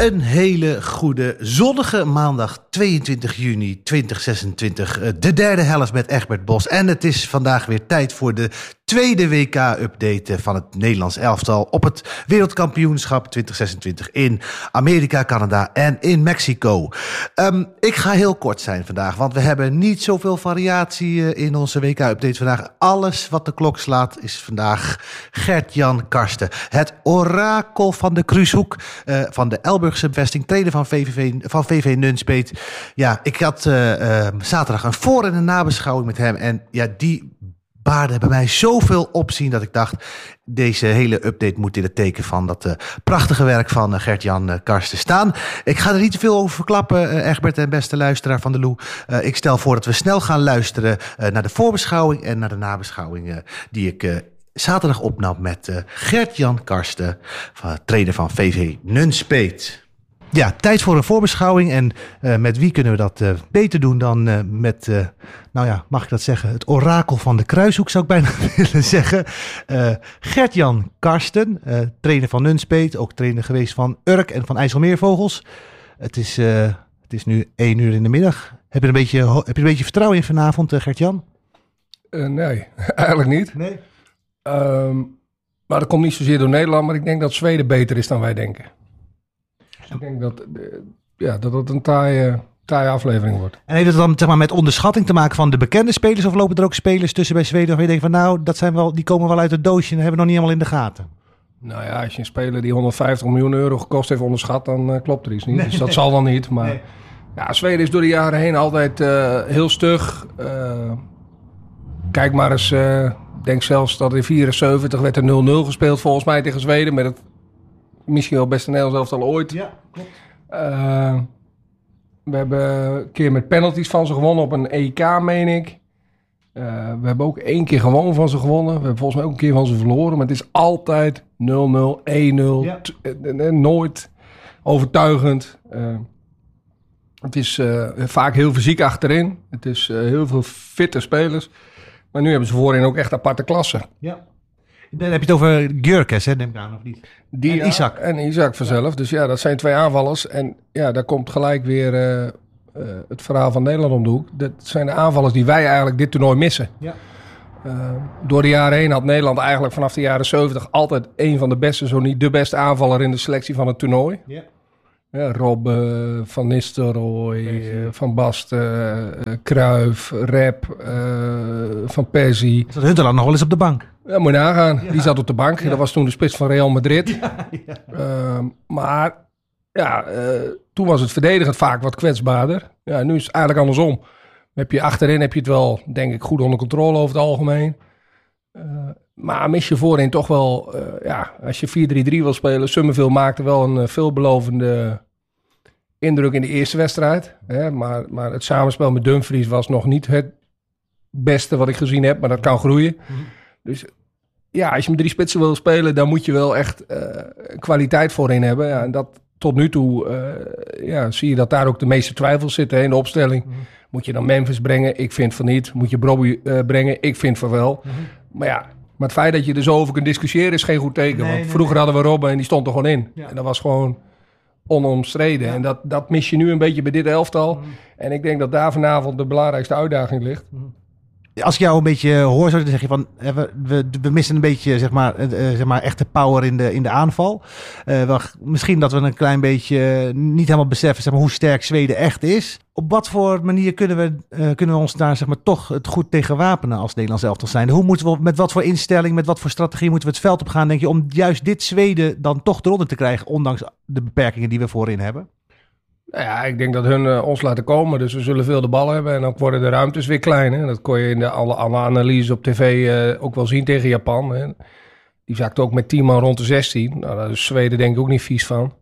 Een hele goede zonnige maandag 22 juni 2026. De derde helft met Egbert Bos. En het is vandaag weer tijd voor de tweede WK-update van het Nederlands elftal op het wereldkampioenschap 2026 in Amerika, Canada en in Mexico. Ik ga heel kort zijn vandaag, want we hebben niet zoveel variatie in onze WK-update vandaag. Alles wat de klok slaat is vandaag Gert-Jan Karsten. Het orakel van de Kruishoek, van de Elburgse bevesting, trainer van VV Nunspeet. Ja, ik had zaterdag een voor- en een nabeschouwing met hem. En ja, die baarde bij mij zoveel opzien dat ik dacht, deze hele update moet in het teken van dat prachtige werk van Gert-Jan Karsten staan. Ik ga er niet te veel over verklappen, Egbert en beste luisteraar van de Loe. Ik stel voor dat we snel gaan luisteren naar de voorbeschouwing en naar de nabeschouwing die ik zaterdag opnam met Gert-Jan Karsten, trainer van VV Nunspeet. Ja, tijd voor een voorbeschouwing. En met wie kunnen we dat beter doen dan met, mag ik dat zeggen, het orakel van de Kruishoek zou ik bijna willen zeggen. Gert-Jan Karsten, trainer van Nunspeet, ook trainer geweest van Urk en van IJsselmeervogels. Het is nu 1 uur in de middag. Heb je een beetje vertrouwen in vanavond, Gert-Jan? Nee, eigenlijk niet. Nee. Maar dat komt niet zozeer door Nederland, maar ik denk dat Zweden beter is dan wij denken. Dus ik denk dat het een taaie aflevering wordt. En heeft het dan met onderschatting te maken van de bekende spelers, of lopen er ook spelers tussen bij Zweden waar je denkt van die komen wel uit het doosje en hebben we nog niet helemaal in de gaten? Nou ja, als je een speler die 150 miljoen euro gekost heeft onderschat, dan klopt er iets niet. Nee. Dus dat zal dan niet. Maar ja, Zweden is door de jaren heen altijd heel stug. Kijk maar eens, ik denk zelfs dat in 74 werd er 0-0 gespeeld volgens mij tegen Zweden. Met het misschien wel beste Nederlands elftal ooit. Ja, klopt. We hebben een keer met penalties van ze gewonnen op een EK, meen ik. We hebben ook 1 keer gewoon van ze gewonnen. We hebben volgens mij ook een keer van ze verloren. Maar het is altijd 0-0, 1-0. Ja. Nooit overtuigend. Het is vaak heel fysiek achterin. Het is heel veel fitte spelers. Maar nu hebben ze voorin ook echt aparte klassen. Ja. Dan heb je het over Gyökeres, hè, neem ik aan, of niet? En Isaac. En Isaac vanzelf. Ja. Dus ja, dat zijn 2 aanvallers. En ja, daar komt gelijk weer het verhaal van Nederland om de hoek. Dat zijn de aanvallers die wij eigenlijk dit toernooi missen. Ja. Door de jaren heen had Nederland eigenlijk vanaf de jaren 70 altijd een van de beste, zo niet de beste aanvaller in de selectie van het toernooi. Ja. Ja, Rob, Van Nistelrooy, Van Basten, Cruijff, Rep, Van Persie. Zat Huntelaar nog wel eens op de bank? Ja, moet je nagaan. Ja. Die zat op de bank. Ja. Dat was toen de spits van Real Madrid. Ja. Maar ja, toen was het verdedigend vaak wat kwetsbaarder. Ja, nu is het eigenlijk andersom. Achterin heb je het wel, denk ik, goed onder controle over het algemeen. Maar mis je voorin toch wel, als je 4-3-3 wil spelen. Summerville maakte wel een veelbelovende indruk in de eerste wedstrijd. Hè? Maar het samenspel met Dumfries was nog niet het beste wat ik gezien heb. Maar dat kan groeien. Mm-hmm. Dus ja, als je met 3 spitsen wil spelen, dan moet je wel echt kwaliteit voorin hebben. Ja, en dat tot nu toe zie je dat daar ook de meeste twijfels zitten in de opstelling. Mm-hmm. Moet je dan Memphis brengen? Ik vind van niet. Moet je Brobby brengen? Ik vind van wel. Mm-hmm. Maar het feit dat je er zo over kunt discussiëren is geen goed teken. Want vroeger hadden we Robben en die stond er gewoon in. Ja. En dat was gewoon onomstreden. Ja. En dat mis je nu een beetje bij dit elftal. Mm. En ik denk dat daar vanavond de belangrijkste uitdaging ligt. Mm. Als ik jou een beetje hoor, dan zeg je van we missen een beetje zeg maar echte power in de aanval. Misschien dat we een klein beetje niet helemaal beseffen zeg maar, hoe sterk Zweden echt is. Op wat voor manier kunnen we ons daar zeg maar, toch het goed tegen wapenen als Nederlands elftal zijn? Hoe moeten we, met wat voor instelling, met wat voor strategie moeten we het veld op gaan, denk je, om juist dit Zweden dan toch eronder te krijgen, ondanks de beperkingen die we voorin hebben? Nou ja, ik denk dat hun ons laten komen. Dus we zullen veel de bal hebben. En dan worden de ruimtes weer klein. Hè? Dat kon je in alle analyses op tv ook wel zien tegen Japan. Hè? Die zakte ook met 10 man rond de 16. Nou, daar is Zweden denk ik ook niet vies van.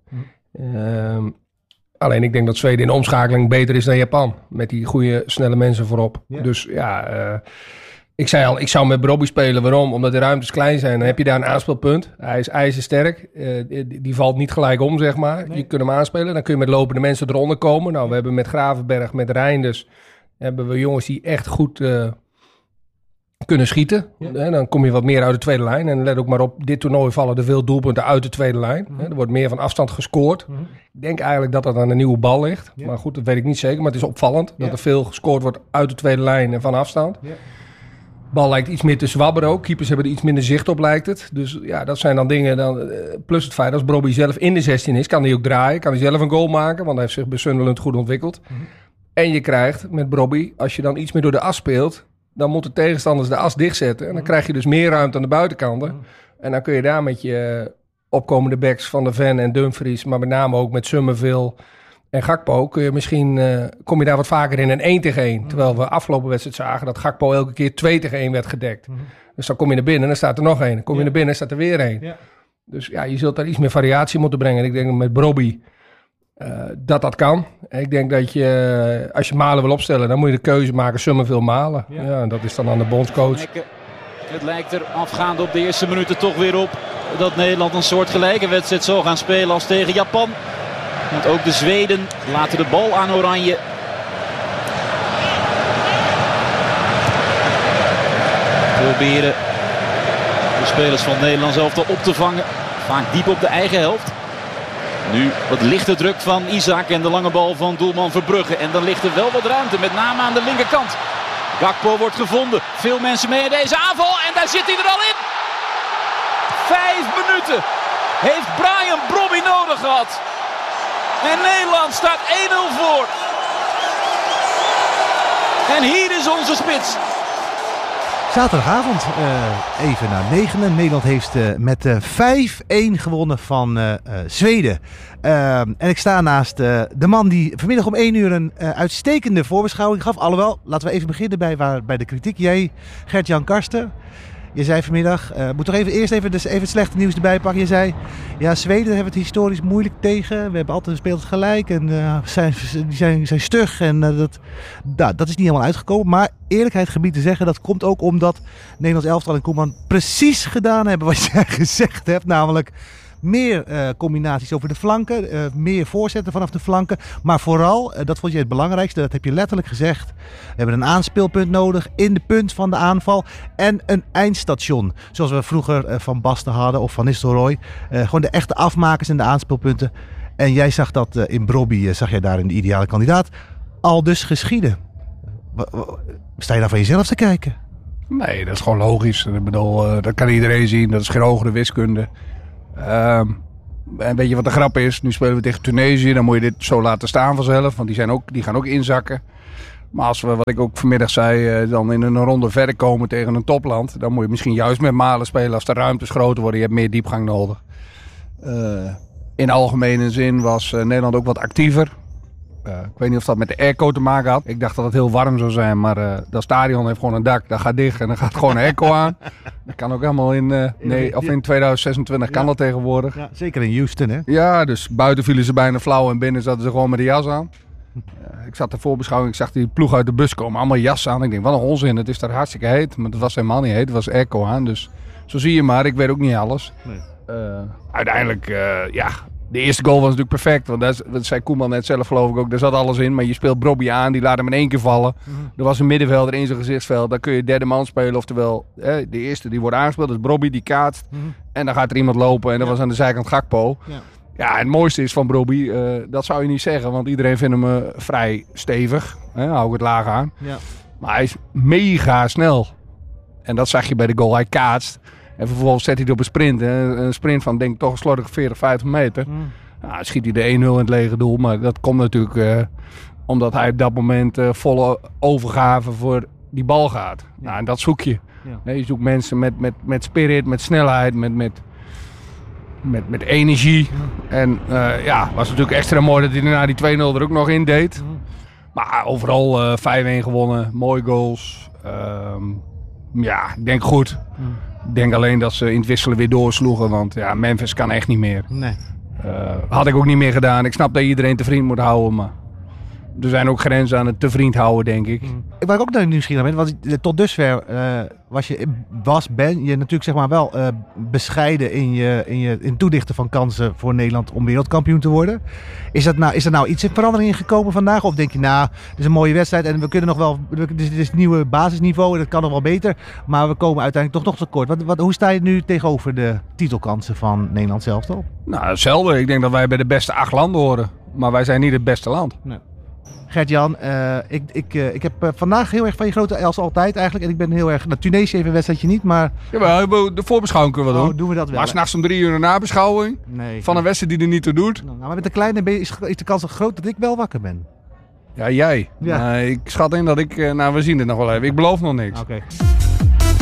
Alleen ik denk dat Zweden in de omschakeling beter is dan Japan. Met die goede, snelle mensen voorop. Ja. Dus ja, ik zei al, ik zou met Brobby spelen. Waarom? Omdat de ruimtes klein zijn. Dan heb je daar een aanspeelpunt. Hij is ijzersterk. Die valt niet gelijk om, zeg maar. Nee. Je kunt hem aanspelen. Dan kun je met lopende mensen eronder komen. Nou, we hebben met Gravenberg, met Reinders... hebben we jongens die echt goed kunnen schieten. En dan kom je wat meer uit de tweede lijn. En let ook maar op, dit toernooi vallen er veel doelpunten uit de tweede lijn. Er wordt meer van afstand gescoord. Ik denk eigenlijk dat dat aan een nieuwe bal ligt. Maar goed, dat weet ik niet zeker. Maar het is opvallend dat er veel gescoord wordt uit de tweede lijn en van afstand. Bal lijkt iets meer te zwabberen ook. Keepers hebben er iets minder zicht op, lijkt het. Dus ja, dat zijn dan dingen. Plus het feit, als Brobby zelf in de 16 is, kan hij ook draaien. Kan hij zelf een goal maken, want hij heeft zich bij Sunderland goed ontwikkeld. En je krijgt met Brobby, als je dan iets meer door de as speelt, dan moeten tegenstanders de as dichtzetten. En dan krijg je dus meer ruimte aan de buitenkanten. En dan kun je daar met je opkomende backs Van der Ven en Dumfries, maar met name ook met Summerville en Gakpo, kom je daar wat vaker in een 1-tegen-1. Terwijl we afgelopen wedstrijd zagen dat Gakpo elke keer 2-tegen-1 werd gedekt. Dus dan kom je naar binnen en dan staat er nog één. Dan kom je naar binnen en staat er weer één. Ja. Dus ja, je zult daar iets meer variatie moeten brengen. En ik denk dat met Brobby dat kan. En ik denk dat je, als je Malen wil opstellen, dan moet je de keuze maken, Summerville Malen. Ja, en dat is dan aan de bondscoach. Het lijkt er afgaande op de eerste minuten toch weer op dat Nederland een soortgelijke wedstrijd zal gaan spelen als tegen Japan. Want ook de Zweden laten de bal aan Oranje. Proberen de spelers van Nederland zelf op te vangen. Vaak diep op de eigen helft. Nu wat lichte druk van Isaac en de lange bal van doelman Verbrugge. En dan ligt er wel wat ruimte, met name aan de linkerkant. Gakpo wordt gevonden. Veel mensen mee in deze aanval. En daar zit hij er al in. 5 minuten heeft Bryan Brobby nodig gehad. En Nederland staat 1-0 voor. En hier is onze spits. Zaterdagavond, even na 9. Nederland heeft met 5-1 gewonnen van Zweden. En ik sta naast de man die vanmiddag om 1 uur een uitstekende voorbeschouwing gaf. Alhoewel, laten we even beginnen bij de kritiek. Jij, Gert-Jan Karsten, je zei vanmiddag, moet toch eerst even het slechte nieuws erbij pakken. Je zei, ja, Zweden hebben het historisch moeilijk tegen. We hebben altijd gespeeld gelijk en die zijn stug. En dat is niet helemaal uitgekomen. Maar eerlijkheid gebied te zeggen, dat komt ook omdat Nederlands elftal en Koeman precies gedaan hebben wat jij gezegd hebt. Namelijk meer combinaties over de flanken, meer voorzetten vanaf de flanken. Maar vooral, dat vond je het belangrijkste, dat heb je letterlijk gezegd. We hebben een aanspeelpunt nodig in de punt van de aanval en een eindstation. Zoals we vroeger Van Basten hadden of Van Nistelrooy. Gewoon de echte afmakers en de aanspeelpunten. En jij zag dat in Brobby, zag jij daar een ideale kandidaat. Al dus geschieden. Sta je daar van jezelf te kijken? Nee, dat is gewoon logisch. Ik bedoel, dat kan iedereen zien. Dat is geen hogere wiskunde. En weet je wat de grap is? Nu spelen we tegen Tunesië. Dan moet je dit zo laten staan vanzelf. Want die gaan ook inzakken. Maar als we, wat ik ook vanmiddag zei, dan in een ronde verder komen tegen een topland. Dan moet je misschien juist met Malen spelen als de ruimtes groter worden. Je hebt meer diepgang nodig. In algemene zin was Nederland ook wat actiever. Ik weet niet of dat met de airco te maken had. Ik dacht dat het heel warm zou zijn, maar dat stadion heeft gewoon een dak. Dat gaat dicht en dan gaat gewoon een airco aan. Dat kan ook helemaal in 2026 kan dat tegenwoordig. Ja, zeker in Houston, hè? Ja, dus buiten vielen ze bijna flauw en binnen zaten ze gewoon met de jas aan. Ik zat de voorbeschouwing, ik zag die ploeg uit de bus komen, allemaal jas aan. Ik denk, wat een onzin, het is daar hartstikke heet. Maar het was helemaal niet heet, het was airco aan. Dus zo zie je maar, ik weet ook niet alles. Nee. Uiteindelijk, de eerste goal was natuurlijk perfect. Want dat zei Koeman net zelf, geloof ik ook. Daar zat alles in. Maar je speelt Brobby aan. Die laat hem in 1 keer vallen. Er was een middenvelder in zijn gezichtsveld. Dan kun je derde man spelen. Oftewel, de eerste die wordt aangespeeld. Dat is Brobby, die kaatst. En dan gaat er iemand lopen. En dat was aan de zijkant Gakpo. Ja, het mooiste is van Brobby. Dat zou je niet zeggen. Want iedereen vindt hem vrij stevig. Hou ik het laag aan. Ja. Maar hij is mega snel. En dat zag je bij de goal. Hij kaatst. En vervolgens zet hij het op een sprint. Een sprint van, denk ik, toch een slordige 40, 50 meter. Nou, schiet hij de 1-0 in het lege doel. Maar dat komt natuurlijk omdat hij op dat moment volle overgave voor die bal gaat. Ja. Nou, en dat zoek je. Ja. Je zoekt mensen met spirit, met snelheid, met energie. Ja. En was natuurlijk extra mooi dat hij daarna die 2-0 er ook nog in deed. Ja. Maar overal 5-1 gewonnen. Mooie goals. Ik denk goed. Ja. Ik denk alleen dat ze in het wisselen weer doorsloegen. Want ja, Memphis kan echt niet meer. Nee. Had ik ook niet meer gedaan. Ik snap dat je iedereen te vriend moet houden. Maar er zijn ook grenzen aan het te vriend houden, denk ik. Waar ik ook naar nieuwsgierig ben, want tot dusver ben je natuurlijk zeg maar wel bescheiden in toedichten van kansen voor Nederland om wereldkampioen te worden. Is er nou iets in verandering gekomen vandaag? Of denk je, het is een mooie wedstrijd en we kunnen nog wel, dit is het nieuwe basisniveau en dat kan nog wel beter, maar we komen uiteindelijk toch nog tekort. Hoe sta je nu tegenover de titelkansen van Nederland zelf toch? Nou, hetzelfde. Ik denk dat wij bij de beste 8 landen horen, maar wij zijn niet het beste land. Nee. Gert-Jan, ik heb vandaag heel erg van je grote als altijd eigenlijk. En ik ben heel erg... Tunesië even een wedstrijdje niet, maar... Ja, de voorbeschouwing kunnen we doen. Doen we dat wel. Maar 's nachts om 3 uur een nabeschouwing van een wedstrijd die er niet toe doet. Nou, maar met een kleine is de kans groot dat ik wel wakker ben. Ja, jij. Ja. Ik schat in dat ik... we zien het nog wel even. Ik beloof nog niks. Oké.